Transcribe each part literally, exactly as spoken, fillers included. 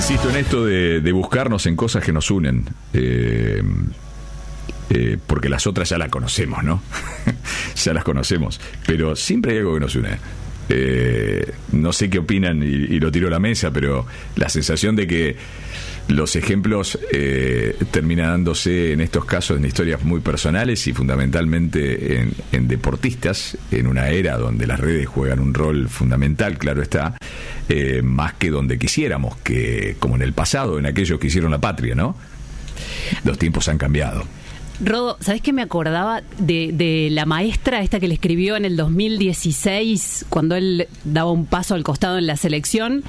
Insisto en esto de, de buscarnos en cosas que nos unen. Eh, eh, porque las otras ya las conocemos, ¿no? Ya las conocemos. Pero siempre hay algo que nos une. Eh, no sé qué opinan y, y lo tiro a la mesa, pero la sensación de que los ejemplos eh, terminan dándose en estos casos en historias muy personales y fundamentalmente en, en deportistas, en una era donde las redes juegan un rol fundamental, claro está, eh, más que donde quisiéramos, que como en el pasado, en aquellos que hicieron la patria, ¿no? Los tiempos han cambiado. Rodo, ¿sabés qué me acordaba de, de la maestra esta que le escribió en el dos mil dieciséis cuando él daba un paso al costado en la selección?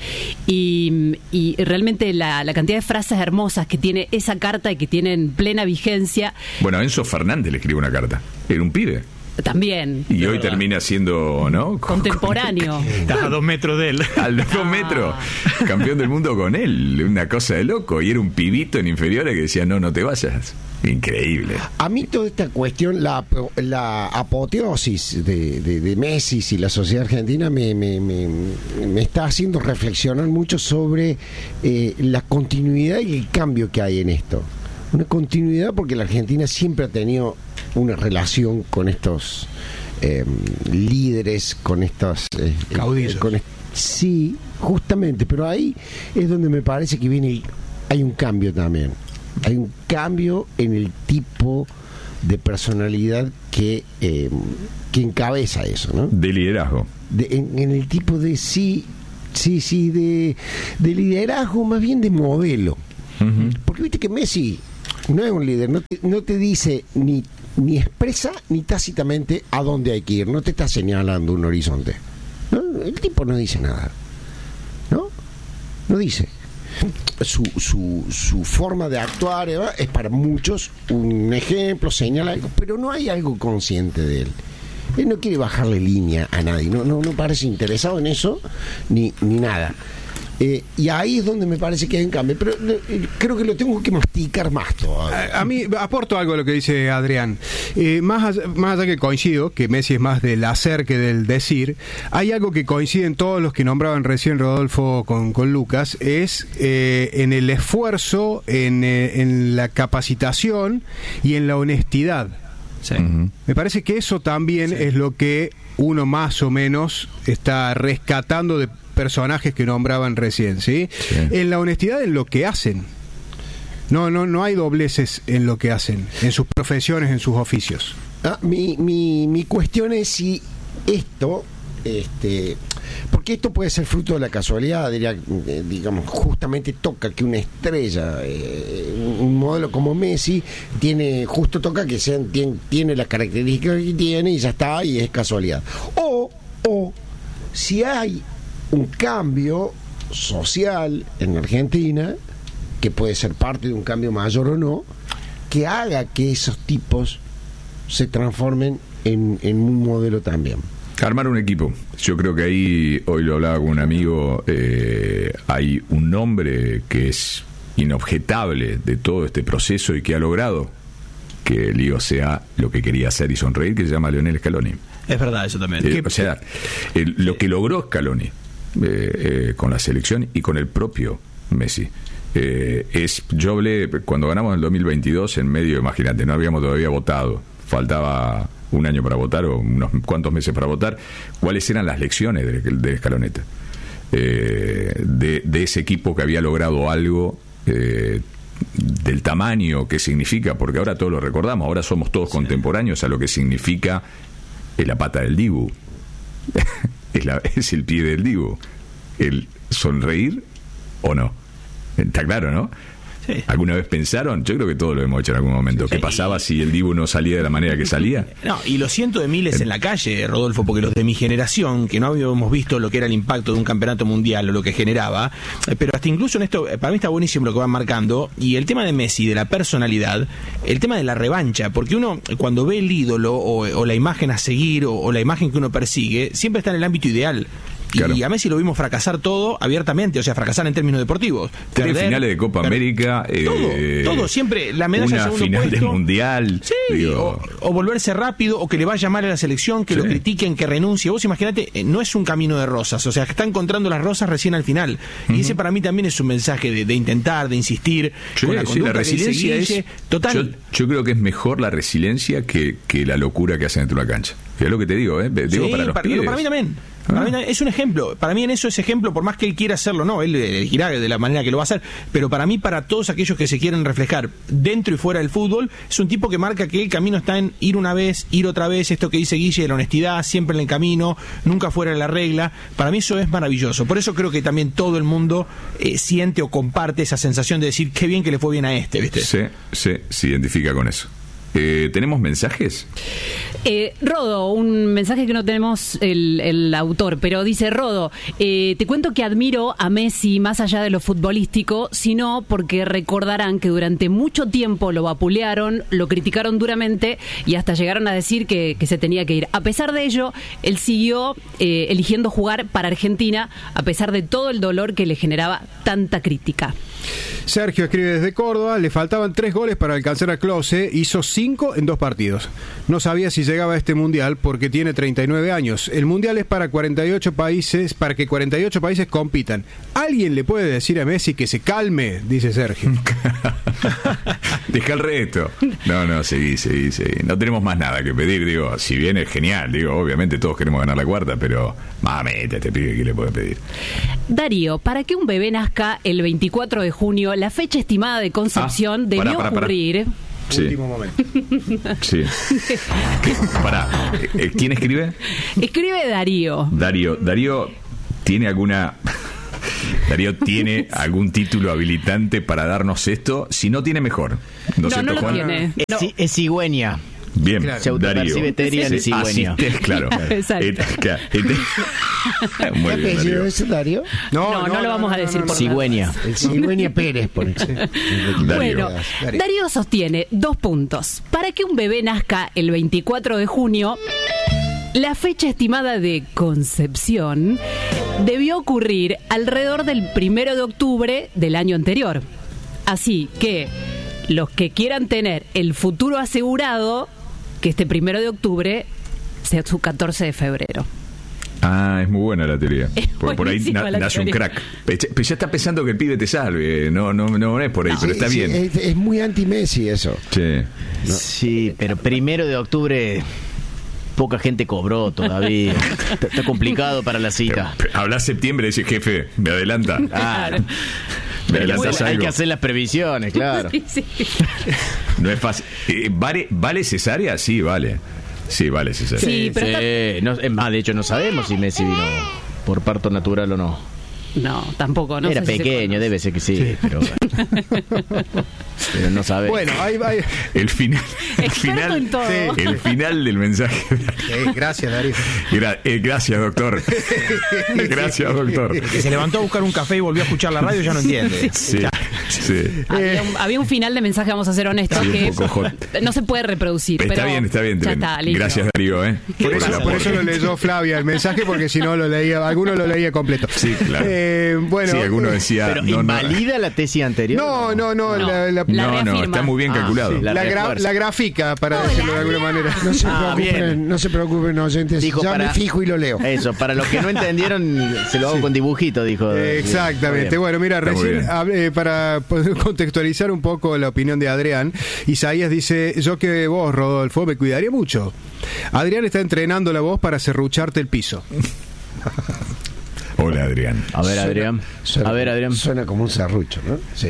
Y, y realmente la, la cantidad de frases hermosas que tiene esa carta y que tienen plena vigencia. Bueno, Enzo Fernández le escribió una carta. Era un pibe. También. Y hoy verdad. Termina siendo, ¿no? Contemporáneo. Estás a dos metros de él. A dos ah. metros. Campeón del mundo con él. Una cosa de loco. Y era un pibito en inferiores que decía, no, no te vayas. Increíble. A mí toda esta cuestión, la, la apoteosis de, de, de Messi y la sociedad argentina me, me, me, me está haciendo reflexionar mucho sobre eh, la continuidad y el cambio que hay en esto. Una continuidad porque la Argentina siempre ha tenido una relación con estos eh, líderes, con estos eh, caudillos. Con est- sí, justamente, pero ahí es donde me parece que viene el, hay un cambio también. Hay un cambio en el tipo de personalidad que eh, que encabeza eso, ¿no? De liderazgo. De, en, en el tipo de sí, sí, sí, de, de liderazgo, más bien de modelo. Uh-huh. Porque viste que Messi no es un líder, no te, no te dice ni, ni expresa ni tácitamente a dónde hay que ir, no te está señalando un horizonte. ¿No? El tipo no dice nada, ¿no? No dice. Su, su, su forma de actuar ¿eh? es para muchos un ejemplo, señala algo, pero no hay algo consciente de él. Él no quiere bajarle línea a nadie, no, no, no parece interesado en eso ni, ni nada. Eh, y ahí es donde me parece que hay un cambio, pero eh, creo que lo tengo que masticar más todavía. A, a mí aporto algo a lo que dice Adrián. Eh, más, allá, más allá que coincido, que Messi es más del hacer que del decir, hay algo que coincide en todos los que nombraban recién Rodolfo con, con Lucas, es eh, en el esfuerzo, en, eh, en la capacitación y en la honestidad. Sí. Uh-huh. Me parece que eso también sí. es lo que uno más o menos está rescatando de personajes que nombraban recién, ¿sí? Sí. En la honestidad en lo que hacen. No, no, no hay dobleces en lo que hacen, en sus profesiones, en sus oficios. Ah, mi, mi, mi cuestión es si esto, este, porque esto puede ser fruto de la casualidad, diría, eh, digamos, justamente toca que una estrella, eh, un modelo como Messi, tiene, justo toca que sean, tiene, tiene las características que tiene y ya está, y es casualidad. O, o, si hay un cambio social en Argentina, que puede ser parte de un cambio mayor o no, que haga que esos tipos se transformen en, en un modelo también. Armar un equipo. Yo creo que ahí, hoy lo hablaba con un amigo, eh, hay un nombre que es inobjetable de todo este proceso y que ha logrado que el Lío sea lo que quería hacer y sonreír, que se llama Lionel Scaloni. Es verdad, eso también. Eh, o sea, el, lo que logró Scaloni Eh, eh, con la selección y con el propio Messi eh, es, yo hablé cuando ganamos en el dos mil veintidós en medio, imagínate, no habíamos todavía votado, faltaba un año para votar o unos cuantos meses para votar, cuáles eran las lecciones de, de Scaloneta eh, de, de ese equipo que había logrado algo eh, del tamaño que significa, porque ahora todos lo recordamos, ahora somos todos sí. contemporáneos a lo que significa eh, la pata del Dibu. Es, la, es el pie del Dibu. El sonreír o no. Está claro, ¿no? Sí. ¿Alguna vez pensaron? Yo creo que todos lo hemos hecho en algún momento. Sí, ¿qué pasaba si el Dibu no salía de la manera que salía? No, y los cientos de miles en la calle, Rodolfo, porque los de mi generación, que no habíamos visto lo que era el impacto de un campeonato mundial o lo que generaba, pero hasta incluso en esto, para mí está buenísimo lo que van marcando, y el tema de Messi, de la personalidad, el tema de la revancha, porque uno cuando ve el ídolo o, o la imagen a seguir o, o la imagen que uno persigue, siempre está en el ámbito ideal. Claro. Y a Messi lo vimos fracasar todo abiertamente, o sea, fracasar en términos deportivos. Tres Perder, finales de Copa per- América. eh, todo, todo, siempre la medalla una de segundo final puesto. del Mundial. Sí, digo, o, o volverse rápido, o que le vaya mal a la selección, que Sí. lo critiquen, que renuncie. Vos imaginate, eh, no es un camino de rosas, o sea, que está encontrando las rosas recién al final. Y ese para mí también es un mensaje de, de intentar, de insistir. Sí, con la sí, conducta la que dice resiliencia Guille. es Total. Yo, yo creo que es mejor la resiliencia que, que la locura que hacen dentro de la cancha. Es lo que te digo, ¿eh? Digo Sí, para los para, pibes. para mí también. Para Ah. mí también es un ejemplo. Para mí en eso es ejemplo, por más que él quiera hacerlo, no, él elegirá de la manera que lo va a hacer. Pero para mí, para todos aquellos que se quieren reflejar dentro y fuera del fútbol, es un tipo que marca que el camino está en ir una vez, ir otra vez, esto que dice Guille, de la honestidad, siempre en el camino, nunca fuera de la regla. Para mí eso es maravilloso. Por eso creo que también todo el mundo eh, siente o comparte esa sensación de decir qué bien que le fue bien a este, ¿viste? Sí, sí, se identifica con eso. Eh, ¿Tenemos mensajes? Eh, Rodo, un mensaje que no tenemos el, el autor, pero dice: Rodo, eh, te cuento que admiro a Messi más allá de lo futbolístico, sino porque recordarán que durante mucho tiempo lo vapulearon, lo criticaron duramente y hasta llegaron a decir que, que se tenía que ir. A pesar de ello, él siguió eh, eligiendo jugar para Argentina, a pesar de todo el dolor que le generaba tanta crítica. Sergio escribe desde Córdoba, le faltaban tres goles para alcanzar a Klose, hizo cinco en dos partidos. No sabía si llegaba a este mundial porque tiene treinta y nueve años. El mundial es para cuarenta y ocho países, para que cuarenta y ocho países compitan. ¿Alguien le puede decir a Messi que se calme? Dice Sergio. Deja el resto. No, no, seguí, seguí, seguí. No tenemos más nada que pedir, digo, si bien es genial, digo, obviamente todos queremos ganar la cuarta, pero mamita, este pibe, ¿qué le puede pedir? Darío, para que un bebé nazca el veinticuatro de junio, la fecha estimada de concepción Ah, debió pará, pará, pará. ocurrir. Sí. Último momento. Sí. ¿Qué? Pará, eh, ¿quién escribe? Escribe Darío. Darío. Darío tiene alguna... Darío tiene algún título habilitante para darnos esto. Si no tiene, mejor. ¿No, No, es cierto, no lo Juan? tiene. Es, No. ci- es cigüeña. Bien, Claro. Se autopercibe Darío. Terian Sí, y cigüeña. asiste, claro. Exacto. Eh, claro, este- ¿Qué Muy bien, apellido Darío. es Darío? No, no lo vamos a decir por Cigüeña. El Cigüeña Pérez, por ejemplo. Darío. Bueno, Darío sostiene dos puntos. Para que un bebé nazca el veinticuatro de junio, la fecha estimada de concepción debió ocurrir alrededor del primero de octubre del año anterior. Así que los que quieran tener el futuro asegurado, que este primero de octubre sea su catorce de febrero. Ah, es muy buena la teoría. Es Porque por ahí buenísima na- la nace un teoría. crack. Pe- Pero ya está pensando que el pibe te salve. No, no, no es por ahí, pero está Sí, bien. Es, es muy anti-Messi eso. Sí. Sí, pero primero de octubre poca gente cobró todavía. Está, está complicado para la cita. Pero, pero hablas septiembre y dices, jefe, me adelanta. Claro. Me Hay que, adelantas hacer, hay algo. que hacer las previsiones, claro. Sí, sí. No es fácil. Eh, ¿vale, ¿Vale cesárea? Sí, vale. Sí, vale cesárea. Sí, pero está- Sí, no, es más, de hecho no sabemos si Messi vino por parto natural o no. No, tampoco. No Era sé si se pequeño, conoce. debe ser que sí, pero bueno. Pero no sabemos. Bueno, ahí va. El final. El Experto final, en todo. Sí. el final del mensaje. Eh, gracias, Darío. Gra- eh, gracias, doctor. Gracias, doctor. Que se levantó a buscar un café y volvió a escuchar la radio, ya no entiende. Sí, sí. Había un, había un final de mensaje, vamos a ser honestos, Sí, un que poco hot. no se puede reproducir. Está pero bien, está bien. Ya está bien. está, listo. Gracias, Darío. ¿eh? Por el eso, por aporte. eso lo leyó Flavia el mensaje, porque si no lo leía, alguno lo leía completo. Sí, claro. Eh, bueno, Sí, alguno eh, decía. Pero no, no. ¿invalida la tesis anterior? No, no, no, No. la, la- La No, no, reafirma. está muy bien Ah, calculado. sí, la la gra- refuerza. la gráfica, para decirlo de alguna manera. No se Ah, bien. preocupen, no se preocupen, oyentes. Dijo ya para- me fijo y lo leo. Eso, para los que no entendieron, se lo hago con dibujito, dijo. Exactamente. Bien. Bueno, mira, Está muy recién bien. hablé- para poder contextualizar un poco la opinión de Adrián, Isaías dice: yo que vos, Rodolfo, me cuidaría mucho. Adrián está entrenando la voz para serrucharte el piso. Hola, Adrián. A ver, Adrián. Suena- A ver, Adrián. Suena como un serrucho, ¿no? Sí.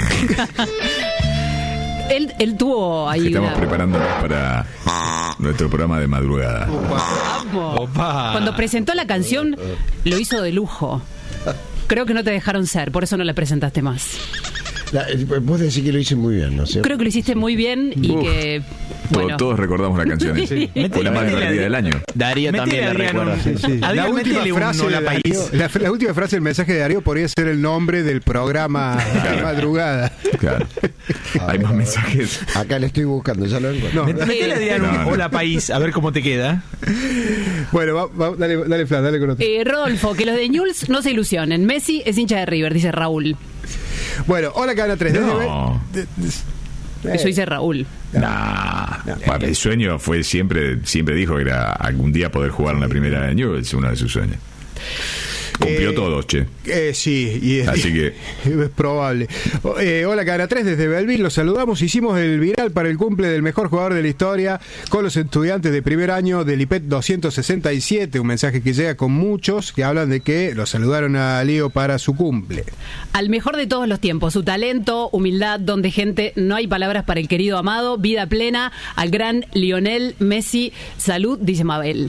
Él, él tuvo ahí Estamos una... preparándonos para nuestro programa de madrugada. Vamos. Opa. Cuando presentó la canción, lo hizo de lujo. Creo que no te dejaron ser, por eso no la presentaste más. La- vos decís que lo hice muy bien, ¿no es cierto? Creo que lo hiciste muy bien y Uf. que Bueno. Todos recordamos la canción. Sí. Fue la más divertida del año. Darío Métele también a la Adrián recuerda. un- Sí, sí. La Adrián, última métele un frase Hola de País. Darío, la, la última frase del mensaje de Darío podría ser el nombre del programa de madrugada. Claro. Hay más mensajes. Acá le estoy buscando, ya lo encuentro. No, Met- Métele a Adrián un No, no. Hola País, a ver cómo te queda. bueno, va, va, dale, dale, Flan, dale con otro. Eh, Rodolfo, que los de Newell's no se ilusionen. Messi es hincha de River, dice Raúl. Bueno, hola, Cadena tres. Desde No. Be- de- de- Eso dice Raúl. Nah. Bueno, el sueño fue siempre, siempre dijo que era algún día poder jugar en la primera de Newell's, uno de sus sueños. Cumplió Eh, todos, che. Eh, sí, y es, Así que- es probable. Eh, hola, Cadena tres, desde Belville, los saludamos. Hicimos el viral para el cumple del mejor jugador de la historia con los estudiantes de primer año del I P E T doscientos sesenta y siete, un mensaje que llega con muchos que hablan de que lo saludaron a Lío para su cumple. Al mejor de todos los tiempos, su talento, humildad, don de gente, no hay palabras para el querido amado, vida plena, al gran Lionel Messi, salud, dice Mabel.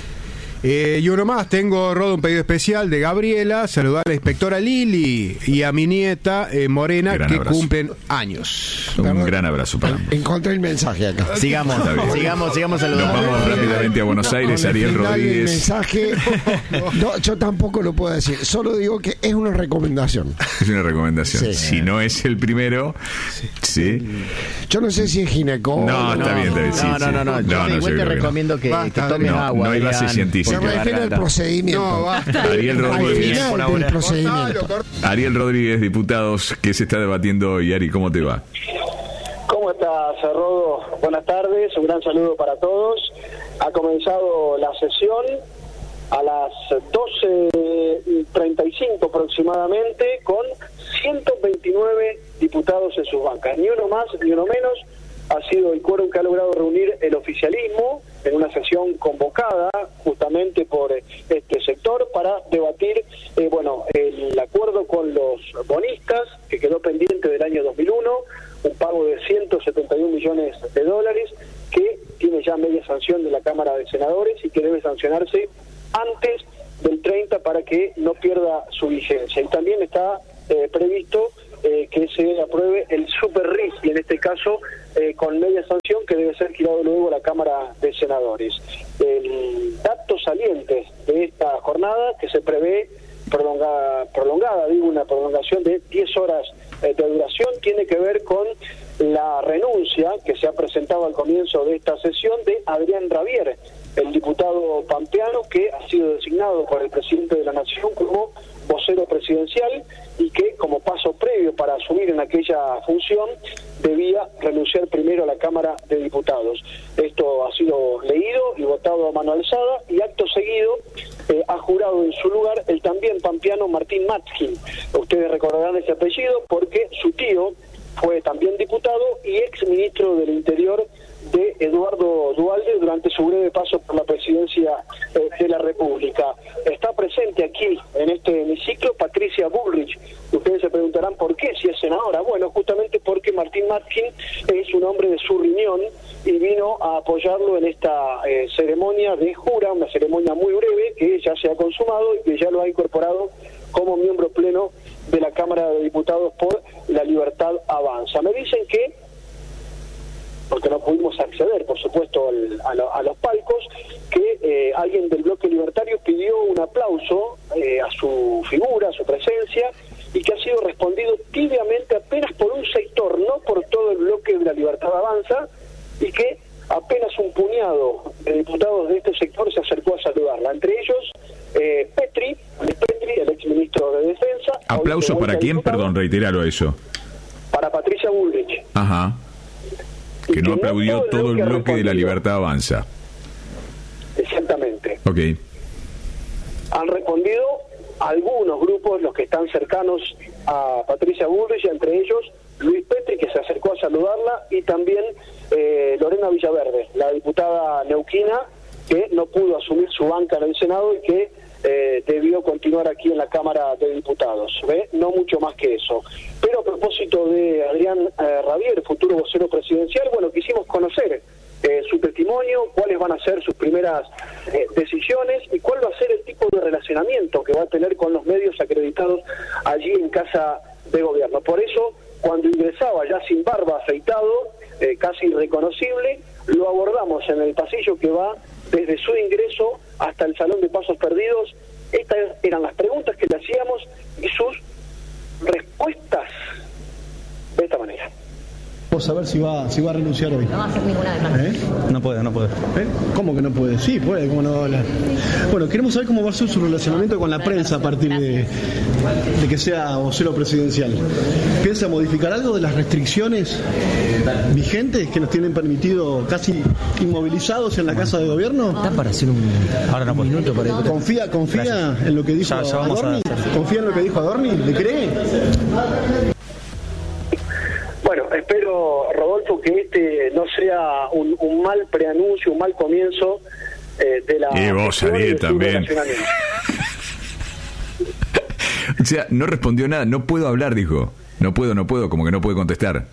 Eh, y uno más, tengo, Rodo, un pedido especial de Gabriela, saludar a la inspectora Lili y a mi nieta eh, Morena, Gran que abrazo. cumplen años. Un Perdón. gran abrazo para ambos. Encontré el mensaje acá. Sigamos, Está bien. sigamos, sigamos Nos saludando. vamos rápidamente a Buenos Aires. Con el Ariel final del Rodríguez. mensaje, no, yo tampoco lo puedo decir, solo digo que es una recomendación. Es una recomendación. Sí. Si no es el primero, sí. Yo no sé si es ginecólogo. No, está bien, está bien. sí, No, no, sí. no, no. Yo No, no, igual yo te creo que no. recomiendo que, Basta, que tomes no, agua. no hay base Adrián, científica. Se por la refiere al garganta. procedimiento. No, basta. Ariel Al Rodríguez. final por del ahora. Cortalo, procedimiento. cortalo. Ariel Rodríguez, diputados, ¿qué se está debatiendo hoy? Ari, ¿cómo te va? ¿Cómo estás, Rodo? Buenas tardes, un gran saludo para todos. Ha comenzado la sesión a las doce treinta y cinco aproximadamente con ciento veintinueve diputados en sus bancas. Ni uno más ni uno menos ha sido el quórum que ha logrado reunir el oficialismo en una sesión convocada justamente por este sector para debatir eh, bueno el acuerdo con los bonistas que quedó pendiente del año dos mil uno, un pago de ciento setenta y un millones de dólares que tiene ya media sanción de la Cámara de Senadores y que debe sancionarse antes del treinta para que no pierda su vigencia. Y también está eh, previsto eh, que se apruebe el Super R I F, y en este caso eh, con media sanción que debe ser girado luego a la Cámara de Senadores. El dato saliente de esta jornada, que se prevé prolongada, prolongada digo, una prolongación de diez horas eh, de duración, tiene que ver con la renuncia que se ha presentado al comienzo de esta sesión de Adrián Rabier, el diputado pampeano que ha sido designado por el presidente de la Nación como vocero presidencial y que, como paso previo para asumir en aquella función, debía renunciar primero a la Cámara de Diputados. Esto ha sido leído y votado a mano alzada, y acto seguido eh, ha jurado en su lugar el también pampeano Martín Matzkin. Ustedes recordarán ese apellido porque su tío fue también diputado y ex ministro del Interior de Eduardo Duhalde durante su breve paso por la presidencia eh, de la República. Está presente aquí en este hemiciclo Patricia Bullrich. Ustedes se preguntarán por qué, si es senadora. Bueno, justamente porque Martín Matzkin es un hombre de su riñón y vino a apoyarlo en esta eh, ceremonia de jura, una ceremonia muy breve que ya se ha consumado y que ya lo ha incorporado como miembro pleno de la Cámara de Diputados por La Libertad Avanza. Me dicen que, porque no pudimos acceder, por supuesto, al, a, lo, a los palcos, que eh, alguien del bloque libertario pidió un aplauso eh, a su figura, a su presencia, y que ha sido respondido tibiamente apenas por un sector, no por todo el bloque de La Libertad Avanza, y que apenas un puñado de diputados de este sector se acercó a saludarla. Entre ellos, eh, Petri, Petri, el exministro de Defensa. ¿Aplausos para quién? Diputado, Perdón, reiteralo eso. Para Patricia Bullrich. Ajá. Y Que no aplaudió todo el bloque de La respondido. Libertad Avanza. Exactamente. Ok. Han respondido algunos grupos, los que están cercanos a Patricia Bullrich, entre ellos Luis Petri, que se acercó a saludarla, y también eh, Lorena Villaverde, la diputada neuquina, que no pudo asumir su banca en el Senado y que eh, debió continuar aquí en la Cámara de Diputados. ¿Ve? No mucho más que eso. Pero a propósito de Adrián eh, Rabier, futuro vocero presidencial, bueno, quisimos conocer eh, su testimonio, cuáles van a ser sus primeras eh, decisiones y cuál va a ser el tipo de relacionamiento que va a tener con los medios acreditados allí en Casa de Gobierno. Por eso, cuando ingresaba ya sin barba, afeitado, eh, casi irreconocible. Lo abordamos en el pasillo que va desde su ingreso hasta el Salón de Pasos Perdidos. Estas eran las preguntas que le hacíamos y sus respuestas de esta manera. Vamos a ver si va, si va a renunciar hoy. No va a hacer ninguna demanda. ¿Eh? No puede, no puede. ¿Eh? ¿Cómo que no puede? Sí, puede, ¿cómo no va a hablar? Bueno, queremos saber cómo va a ser su relacionamiento con la prensa a partir de, de que sea vocero presidencial. ¿Piensa modificar algo de las restricciones vigentes que nos tienen permitido casi inmovilizados en la Casa de Gobierno? Está para hacer un, Ahora no puede. minuto para ir. ¿Confía, confía en lo que dijo Ya, ya vamos Adorni? a ¿Confía en lo que dijo Adorni? ¿Le cree? Bueno, espero, Rodolfo, que este no sea un, un mal preanuncio, un mal comienzo eh, de la... Y vos, Ariel, también. O sea, no respondió nada, no puedo hablar, dijo. No puedo, no puedo, como que no puede contestar.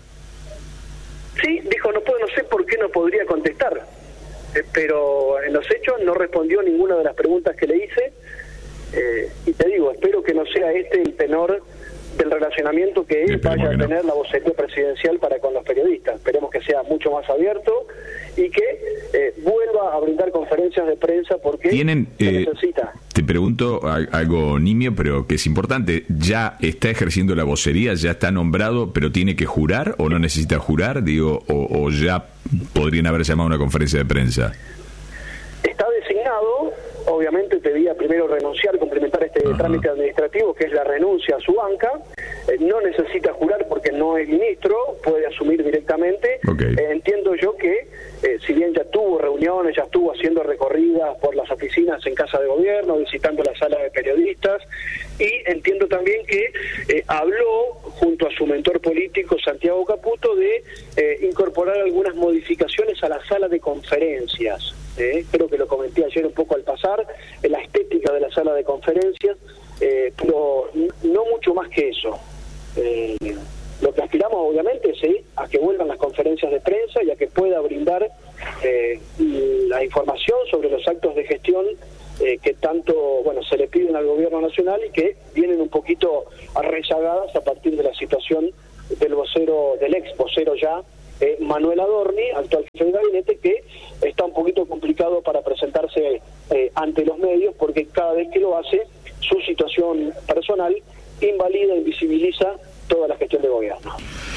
Sí, dijo, no puedo, no sé por qué no podría contestar. Eh, pero en los hechos no respondió ninguna de las preguntas que le hice. Eh, y te digo, espero que no sea este el tenor del relacionamiento que él Esperemos vaya a que no. tener la vocería presidencial para con los periodistas. Esperemos que sea mucho más abierto y que eh, vuelva a brindar conferencias de prensa porque Tienen, se eh, necesita. Te pregunto a- algo nimio, pero que es importante. ¿Ya está ejerciendo la vocería? ¿Ya está nombrado, pero tiene que jurar o no necesita jurar? Digo, o, o ya podrían haber llamado a una conferencia de prensa. Está designado, obviamente debía primero renunciar, complementar este Ajá. trámite administrativo que es la renuncia a su banca. Eh, no necesita jurar porque no es ministro, puede asumir directamente. Ok. Eh, entiendo yo que, eh, si bien ya tuvo reuniones, ya estuvo haciendo recorridas por las oficinas en Casa de Gobierno, visitando la sala de periodistas, y entiendo también que eh, habló junto a su mentor político Santiago Caputo de eh, incorporar algunas modificaciones a la sala de conferencias. Eh, creo que lo comenté ayer un poco al pasar, en la estética de la sala de conferencias, eh, pero n- no mucho más que eso. Eh, lo que aspiramos obviamente es eh, a que vuelvan las conferencias de prensa y a que pueda brindar eh, la información sobre los actos de gestión eh, que tanto bueno se le piden al gobierno nacional y que vienen un poquito rezagadas a partir de la situación del vocero, del ex vocero ya, eh, Manuel Adorni, actual jefe de gabinete, que está un poquito complicado para presentarse eh, ante los medios porque cada vez que lo hace su situación personal invalida, invisibiliza toda la gestión de gobierno.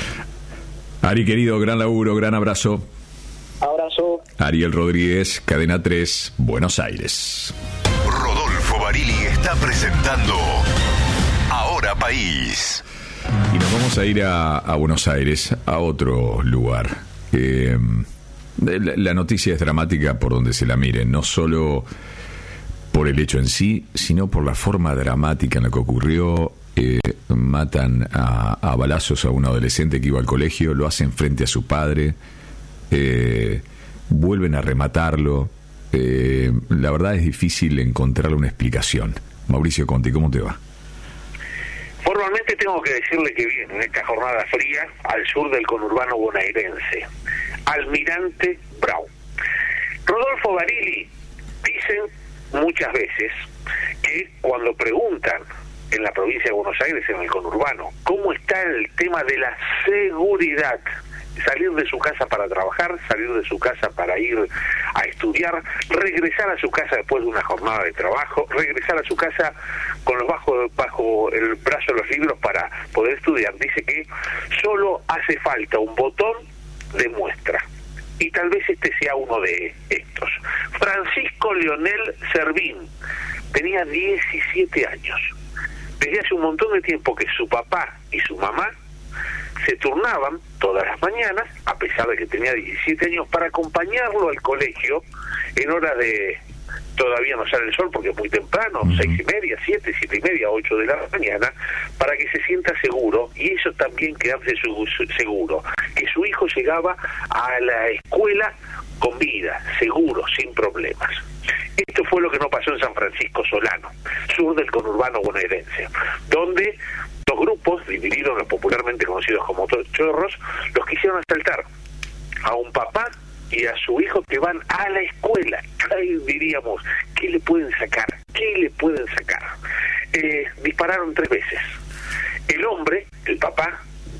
Ari, querido, gran laburo, gran abrazo. Abrazo. Ariel Rodríguez, Cadena tres, Buenos Aires. Rodolfo Barili está presentando Ahora País. Y nos vamos a ir a, a Buenos Aires, a otro lugar. Eh, la, la noticia es dramática por donde se la mire, no solo por el hecho en sí, sino por la forma dramática en la que ocurrió. Eh, matan a, a balazos a un adolescente que iba al colegio, lo hacen frente a su padre, eh, vuelven a rematarlo. Eh, la verdad es difícil encontrarle una explicación. Mauricio Conti, ¿cómo te va? Formalmente tengo que decirle que viene en esta jornada fría al sur del conurbano bonaerense, Almirante Brown. Rodolfo Barili, dicen muchas veces que cuando preguntan en la provincia de Buenos Aires, en el conurbano, cómo está el tema de la seguridad, salir de su casa para trabajar, salir de su casa para ir a estudiar, regresar a su casa después de una jornada de trabajo, regresar a su casa con los bajo, bajo el brazo de los libros para poder estudiar. Dice que solo hace falta un botón de muestra. Y tal vez este sea uno de estos. Francisco Leonel Servín tenía diecisiete años. Desde hace un montón de tiempo que su papá y su mamá se turnaban todas las mañanas, a pesar de que tenía diecisiete años, para acompañarlo al colegio en horas de... todavía no sale el sol porque es muy temprano, uh-huh. seis y media, siete, siete y media, ocho de la mañana, para que se sienta seguro, y eso también quedarse su, su, seguro, que su hijo llegaba a la escuela con vida, seguro, sin problemas. Esto fue lo que no pasó en San Francisco Solano, sur del conurbano bonaerense, donde dos grupos, divididos popularmente conocidos como chorros, los quisieron asaltar a un papá y a su hijo que van a la escuela. Ahí diríamos, ¿qué le pueden sacar? ¿Qué le pueden sacar? Eh, dispararon tres veces. El hombre, el papá,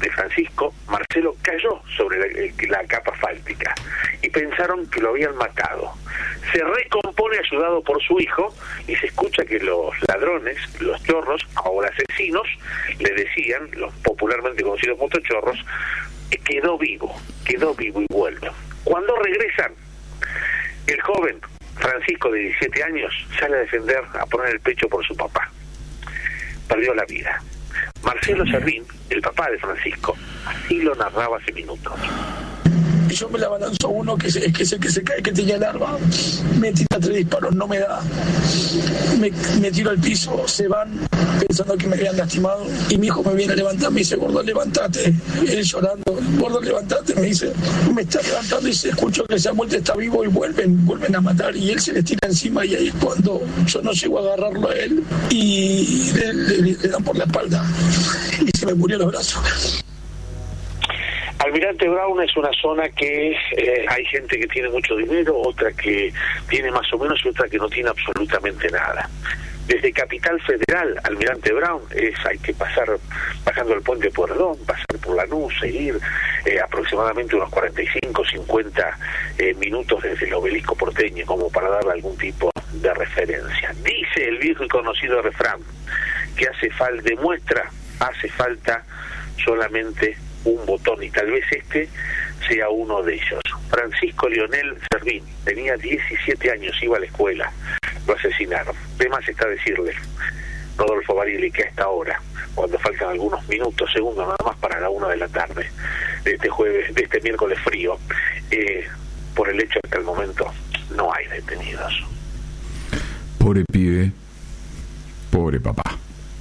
de Francisco, Marcelo cayó sobre la, la capa asfáltica y pensaron que lo habían matado. Se recompone ayudado por su hijo y se escucha que los ladrones, los chorros, ahora asesinos, le decían, los popularmente conocidos motochorros, quedó vivo, quedó vivo y vuelve. Cuando regresan, el joven Francisco de diecisiete años sale a defender, a poner el pecho por su papá. Perdió la vida. Marcelo Servín, el papá de Francisco, así lo narraba hace minutos. Y yo me la balanzo uno que es que, que, que se cae, que tenía el arma, me tira tres disparos, no me da, me, me tiro al piso, se van pensando que me habían lastimado y mi hijo me viene a levantar, me dice, gordo, levantate, él llorando, gordo, levantate, me dice, me está levantando y se escuchó que esa muerte está vivo y vuelven, vuelven a matar y él se les tira encima y ahí es cuando yo no llego a agarrarlo a él y le, le, le dan por la espalda y se me murió los brazos. Almirante Brown es una zona que eh, hay gente que tiene mucho dinero, otra que tiene más o menos y otra que no tiene absolutamente nada. Desde Capital Federal, Almirante Brown, es hay que pasar bajando el puente Pueyrredón, pasar por Lanús, seguir eh, aproximadamente unos cuarenta y cinco, cincuenta eh, minutos desde el obelisco porteño como para darle algún tipo de referencia. Dice el viejo y conocido refrán que hace falta, demuestra, hace falta solamente un botón y tal vez este sea uno de ellos. Francisco Leonel Servín tenía diecisiete años, iba a la escuela, lo asesinaron. De más está decirle, Rodolfo Barili, que a esta hora, cuando faltan algunos minutos, segundos nada más para la una de la tarde de este jueves, de este miércoles frío, eh, por el hecho de que al momento no hay detenidos. Pobre pibe, pobre papá.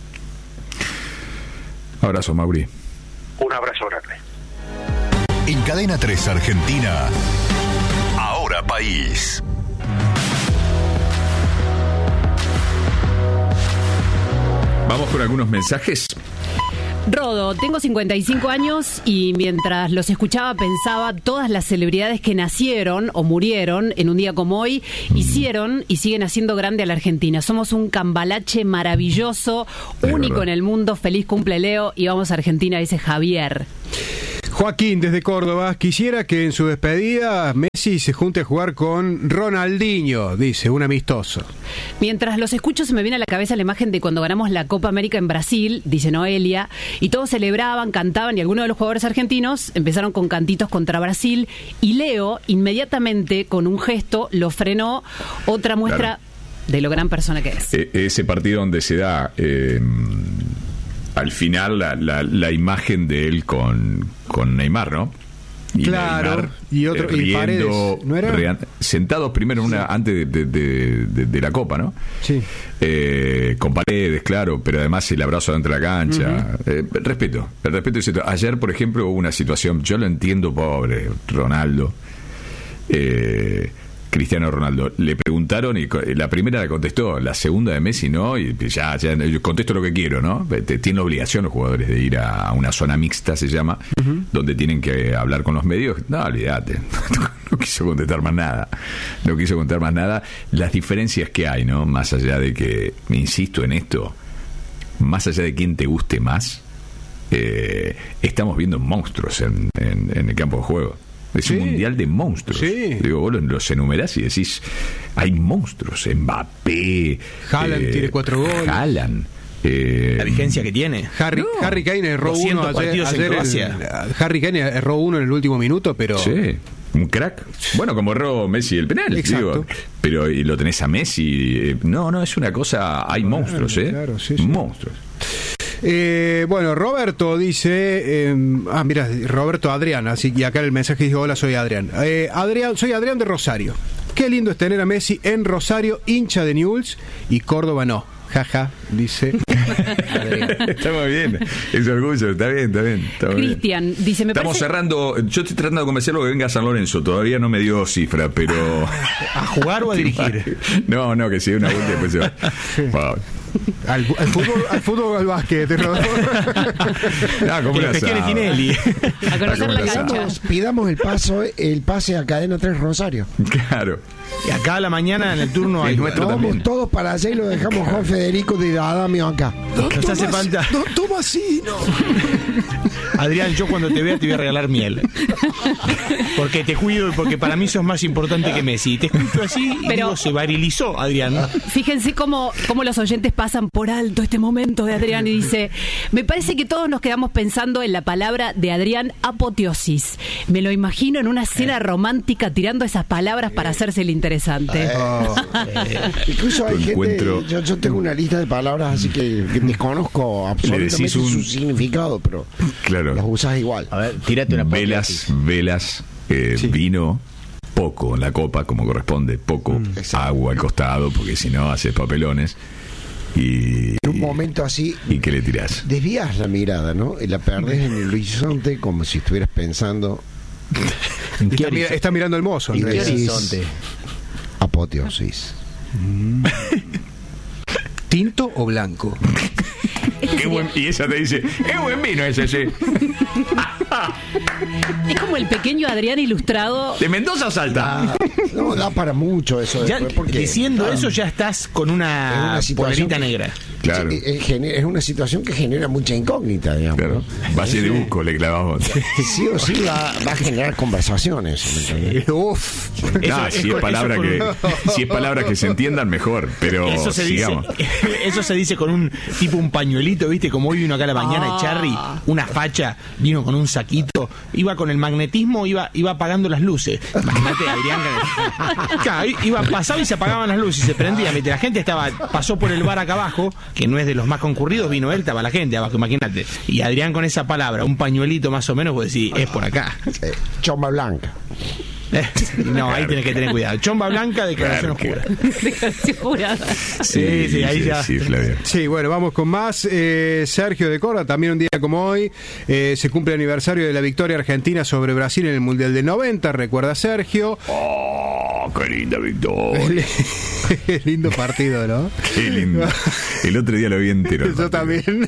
Abrazo, Mauri. Un abrazo grande. En Cadena tres Argentina, Ahora País. Vamos con algunos mensajes. Rodo, tengo cincuenta y cinco años y mientras los escuchaba pensaba todas las celebridades que nacieron o murieron en un día como hoy, hicieron y siguen haciendo grande a la Argentina. Somos un cambalache maravilloso, es único verdad. En el mundo. Feliz cumple, Leo, y vamos a Argentina, dice Javier. Joaquín, desde Córdoba, quisiera que en su despedida Messi se junte a jugar con Ronaldinho, dice, un amistoso. Mientras los escucho se me viene a la cabeza la imagen de cuando ganamos la Copa América en Brasil, dice Noelia, y todos celebraban, cantaban, y algunos de los jugadores argentinos empezaron con cantitos contra Brasil, y Leo inmediatamente, con un gesto, lo frenó. Otra muestra claro. de lo gran persona que es. E- ese partido donde se da... Eh... al final la, la, la imagen de él con, con Neymar, ¿no? Y claro, Neymar, y otro eh, riendo, y Paredes, ¿no era? Re, sentados primero en una, sí. antes de, de, de, de la Copa, ¿no? Sí. Eh, con Paredes, claro, pero además el abrazo dentro de la cancha. Uh-huh. eh, respeto, el respeto es cierto. Ayer, por ejemplo, hubo una situación, yo lo entiendo, pobre Ronaldo. Eh, Cristiano Ronaldo, le preguntaron y la primera la contestó, la segunda de Messi no, y ya, ya yo contesto lo que quiero, ¿no? Tienen la obligación los jugadores de ir a una zona mixta, se llama, uh-huh. donde tienen que hablar con los medios. No, olvídate, no quiso contestar más nada, no quiso contar más nada. Las diferencias que hay, ¿no? Más allá de que, me insisto en esto, más allá de quién te guste más, eh, estamos viendo monstruos en, en, en el campo de juego. Es sí. un mundial de monstruos. Sí. Digo, vos los enumerás y decís, hay monstruos. Mbappé. Haaland eh, tiene cuatro goles. Haaland. Eh, la vigencia que tiene. Harry, no. Harry Kane erró uno ayer. ayer el, Harry Kane erró uno en el último minuto, pero. Sí. Un crack. Bueno, como erró Messi el penal. Exacto. Digo, pero y lo tenés a Messi. No, no, es una cosa. Hay claro, monstruos, ¿eh? Claro, sí, sí. Monstruos. Eh, bueno, Roberto dice, eh, ah, mira, Roberto Adrián, así y acá el mensaje dice, hola, soy Adrián. Eh, Adrián, soy Adrián de Rosario. Qué lindo es tener a Messi en Rosario, hincha de Newell's, y Córdoba no. Jaja, dice Adrián. Está muy bien, es orgullo, está bien, está bien. Cristian dice, me Estamos parece... cerrando, yo estoy tratando de convencerlo que venga a San Lorenzo, todavía no me dio cifra, pero... ¿A jugar o a dirigir? No, no, que si una vuelta y después se va. Wow. Al, al fútbol al fútbol o al básquet. No, ¿cómo la tiene Tinelli? A conocer la cancha. Pidamos el paso, el pase a Cadena tres Rosario. Claro. Y acá a la mañana en el turno hay nuestro Vamos también. todos para allá y lo dejamos Juan Federico de Adamio acá. Nos hace falta. No, toma así, no. Adrián, yo cuando te vea te voy a regalar miel. Porque te cuido y porque para mí sos más importante que Messi. Te escucho así y Pero- digo, se virilizó, Adrián. Fíjense cómo, cómo los oyentes pasan por alto este momento de Adrián y dice, me parece que todos nos quedamos pensando en la palabra de Adrián, apoteosis. Me lo imagino en una escena romántica tirando esas palabras para hacerse el interesante. Oh. Incluso hay Tu gente, encuentro- yo, yo tengo una lista de palabras así que, que desconozco absolutamente decís un- su significado, pero Claro. las usas igual. A ver, tírate una Velas, velas, eh, vino, poco en la copa, como corresponde, poco, agua al costado, porque si no haces papelones. Y, En un momento así, ¿y qué le tirás? desvías la mirada, ¿no? Y la perdés en el horizonte como si estuvieras pensando Está, mira- está mirando el mozo. y en realidad. decís, apoteosis. ¿Tinto o blanco? Qué buen, y ella te dice, qué buen vino ese, sí. Es como el pequeño Adrián ilustrado. De Mendoza a Salta. Ah, no da para mucho eso Ya, después porque diciendo ah, eso ya estás con es una, una situación polerita que- negra. Claro. sí, es, gener- es una situación que genera mucha incógnita, digamos. Claro. ¿no? Valle de Buco le clavamos. Sí o sí va, va a generar conversaciones. ¿me entendés? Uf. No, es si es con- palabra eso que con- si es palabras que se entiendan mejor, pero Eso se, dice, sigamos. eso se dice con un tipo un pañuelito, ¿viste? Como hoy vino acá a la mañana Ah. Charry, una facha, vino con un saquito, iba con el magnetismo, iba iba apagando las luces. Imagínate, Adrián. que- Claro, iba pasaba y se apagaban las luces y se prendía. Mientras la gente estaba pasó por el bar acá abajo, que no es de los más concurridos, vino él, estaba la gente abajo, imagínate. Y Adrián con esa palabra, un pañuelito más o menos, pues decir, es por acá. Eh, Chomba blanca. Eh, No, ahí tenés que tener cuidado. Chomba blanca, declaración Claro, oscura. Declaración jurada. Sí, sí, ahí ya. Sí, Flavio. Sí, bueno, vamos con más. Eh, Sergio de Córdoba, también un día como hoy, eh, se cumple el aniversario de la victoria argentina sobre Brasil en el Mundial del noventa, recuerda Sergio. Oh, qué linda victoria. Lindo partido, ¿no? Qué lindo. El otro día lo vi entero. el Yo partido. también.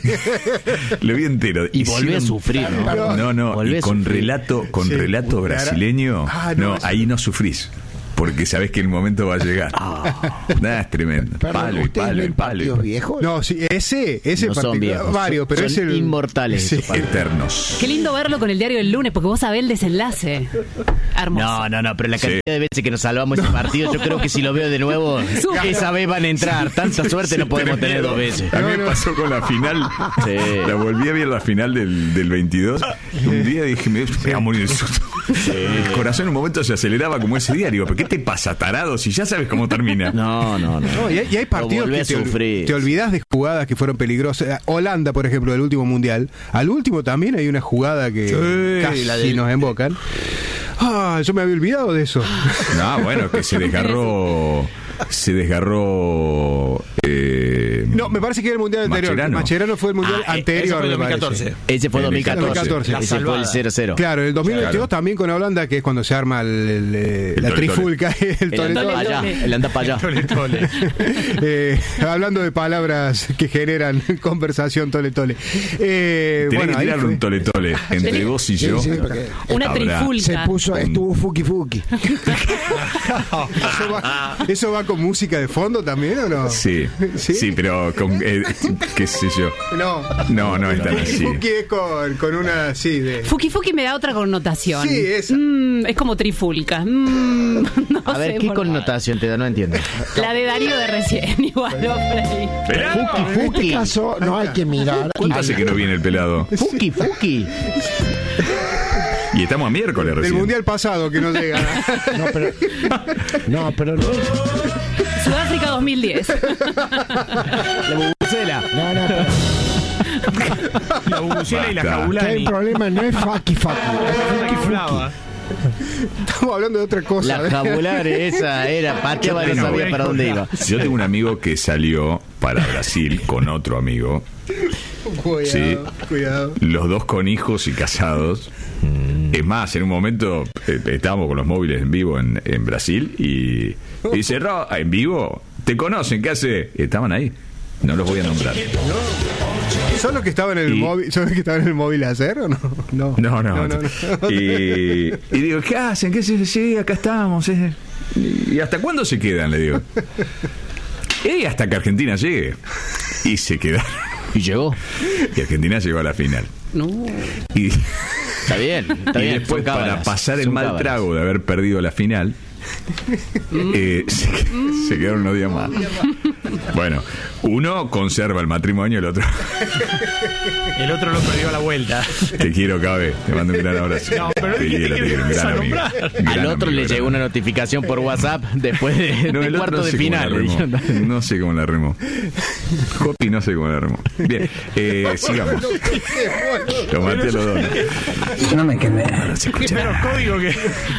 Lo vi entero. Y volví a Hicieron- sufrir, ¿no? No, no, Volví y a con sufrir. relato, con Sí. relato brasileño, Ah, no, no, eso- ahí no sufrís. Porque sabés que el momento va a llegar. Nada, es tremendo. Perdón, Palo y ¿ustedes palo y ven palo. y partidos palo. viejos? No, sí, ese, ese No son particular, viejos, varios, pero son es el inmortales Sí. esos partidos. Eternos. Qué lindo verlo con el diario del lunes, porque vos sabés el desenlace. Hermoso. No, no, no, pero la Sí. cantidad de veces que nos salvamos ese partido, yo creo que si lo veo de nuevo, esa vez van a entrar. Tanta suerte no podemos tener dos veces. A mí me pasó con la final. Sí. La volví a ver la final del, del veintidós. Y un día dije, me voy a morir de susto. El corazón en un momento se aceleraba como ese día. Digo, ¿pero qué te pasa, tarado? Si ya sabes cómo termina. No, no, no. No, y, hay, y hay partidos Lo volví que a te, ol- sufrir. te olvidás de jugadas que fueron peligrosas. Holanda, por ejemplo, del último mundial. Al último también hay una jugada que Sí, casi la del- nos embocan. Ah, yo me había olvidado de eso. No, bueno, que se desgarró. Se desgarró. Eh, No, me parece que era el mundial anterior. Mascherano. Mascherano fue el mundial Ah, eh, anterior. ese fue el me dos mil parece. catorce. Ese fue En el dos mil catorce. dos mil catorce. La Ese fue el salvada. cero cero. Claro, en el dos mil veintidós Claro. también con Holanda, que es cuando se arma el, el, eh, El la tole, tole. trifulca, el El tole, anda tole. para allá. El anda para allá. Tole, tole. Eh, hablando de palabras que generan conversación tole tole. Eh, Tenés bueno, que ahí tirar fue- un tole tole entre vos y Sí, yo. sí, porque Una Habrá- trifulca. se puso, estuvo fuki fuki. ¿Eso va, ¿Eso va con música de fondo también o no? Sí, ¿Sí? sí, pero con, eh, qué sé yo. No. No, no es tan así. Fuki es con, con una así de. Fuki Fuki me da otra connotación. Sí, esa. Mm, es como trifulca. Mm, no A ver, sé ¿qué por- connotación te da? No entiendo. La de Darío de recién, igual, va por ahí. Fuki, En este fuki. caso no hay que mirar. ¿Cuánto hace que no viene el pelado? Fuki, fuki. Y estamos a miércoles Del recién. mundial pasado que no llega. No, pero no, pero no. Sudáfrica dos mil diez. La bubucela. No, no, pero La bubucela y la Basta. que cabulani. el problema no es fucky fucky, es fuki fuki. Hablaba. Estamos hablando de otra cosa. La jabulare esa era, pateaba, no No, sabía para dónde iba. Yo tengo un amigo que salió para Brasil con otro amigo. Cuidado, Sí. cuidado. Los dos con hijos y casados. Es más, en un momento eh, estábamos con los móviles en vivo en, en Brasil y, y dice, "Ro, en vivo, ¿te conocen? ¿Qué hace?" Y estaban ahí. No los voy a nombrar. ¿Son los que estaban en el Y- móvil? ¿Son los que estaban en el móvil a hacer o no? No, No, no. no, no. Y, y digo, ¿qué hacen? ¿Qué se Sí, acá estamos. eh". ¿Y hasta cuándo se quedan? Le digo. Y hasta que Argentina llegue. Y se quedaron. Y llegó. Y Argentina llegó a la final. No. Y, Está bien, está y bien. después, son para cábalas, pasar el son mal cábalas. trago de haber perdido la final, eh, se, se quedaron unos días más. Bueno, uno conserva el matrimonio, el otro. El otro lo perdió a la vuelta. Te quiero, Cabe. Te mando un gran abrazo. No, pero te dijiste quiero, que te quiero. Un ibas gran a amigo. nombrar. Gran Al otro amigo, le gran llegó una notificación por WhatsApp después de, No, de el otro cuarto no de sé final. cómo la remó. No sé cómo la remó. Jopi no sé cómo la remó. Bien, eh, sigamos. Lo maté a los dos. No me quemé. No se escucha Menos nada. código que.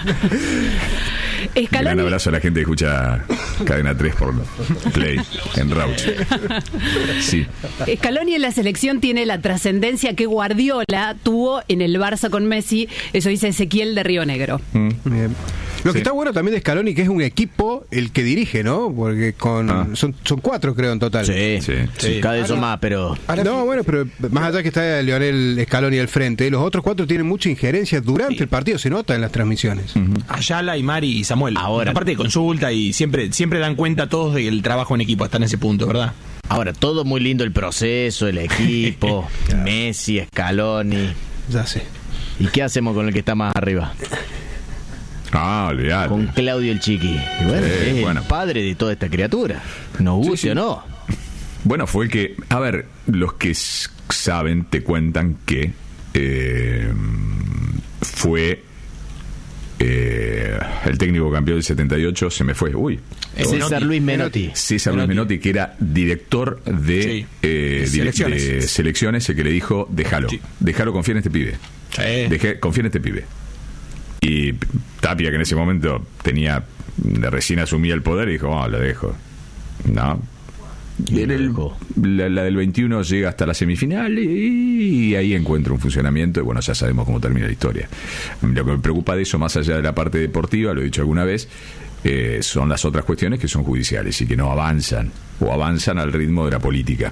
Un gran Scaloni, abrazo a la gente que escucha Cadena tres por Play en Rauch. Sí. Scaloni en la selección tiene la trascendencia que Guardiola tuvo en el Barça con Messi. Eso dice Ezequiel de Río Negro. Mm. Bien. Lo que Sí. está bueno también de Scaloni, que es un equipo el que dirige, ¿no? Porque con Ah. son, son cuatro, creo, en total. Sí, Sí. sí, cada vez son más, pero No, bueno, pero más allá que está Lionel Scaloni al frente, los otros cuatro tienen mucha injerencia durante el partido, se nota en las transmisiones. Ayala, Mari y Samuel. Ahora. Aparte de consulta y siempre siempre dan cuenta todos del trabajo en equipo hasta en ese punto, ¿verdad? ahora todo muy lindo el proceso, el equipo, Messi, Scaloni. Ya sé. ¿Y qué hacemos con el que está más arriba? Ah, olvidate. Con Claudio el Chiqui. Y bueno, Sí, es bueno. el padre de toda esta criatura. Nos guste Sí, sí. o no. Bueno, fue el que. A ver, los que s- saben te cuentan que eh, fue eh, el técnico campeón del setenta y ocho, se me fue. Uy. César Luis Menotti. César Luis Menotti, que era director de, Sí. eh, De direc- selecciones. de selecciones, el que le dijo, déjalo, Sí. déjalo, confía en este pibe. Sí. Dejé, confía en este pibe. Y Tapia, que en ese momento tenía, recién asumía el poder, dijo, oh, lo dejo. No. Y En lo el- dejó. la, la del veintiuno llega hasta la semifinal y, y ahí encuentra un funcionamiento y bueno, ya sabemos cómo termina la historia. Lo que me preocupa de eso, más allá de la parte deportiva, lo he dicho alguna vez, eh, son las otras cuestiones que son judiciales y que no avanzan o avanzan al ritmo de la política.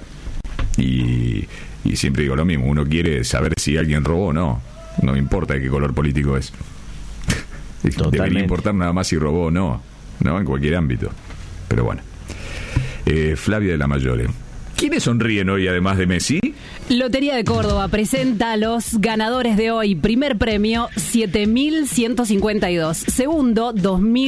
Y, y siempre digo lo mismo, uno quiere saber si alguien robó o no, no me importa de qué color político es. Debería Totalmente. importar nada más si robó o no, ¿no? En cualquier ámbito. Pero bueno. Eh, Flavia de la Mayore. ¿Quiénes sonríen hoy además de Messi? Lotería de Córdoba presenta a los ganadores de hoy. Primer premio, siete mil ciento cincuenta y dos. Segundo, dos mil